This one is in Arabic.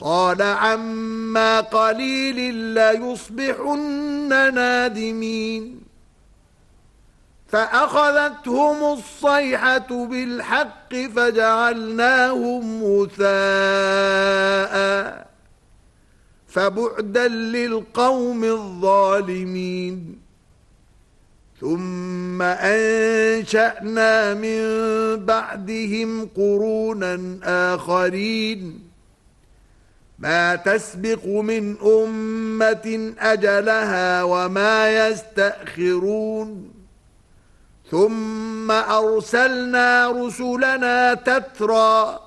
قال عما قليل ليصبحن نادمين فأخذتهم الصيحة بالحق فجعلناهم غثاء فبعدا للقوم الظالمين ثم أنشأنا من بعدهم قرونا آخرين ما تسبق من أمة أجلها وما يستأخرون ثم أرسلنا رسلنا تترى